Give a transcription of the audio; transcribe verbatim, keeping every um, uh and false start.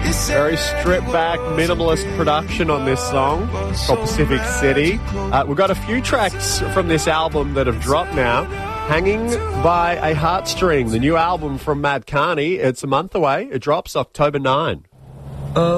Very stripped back, minimalist production on this song. It's called Pacific City. Uh, we've got a few tracks from this album that have dropped now. Hanging by a Heartstring, the new album from Mad Carney. It's a month away. It drops October ninth.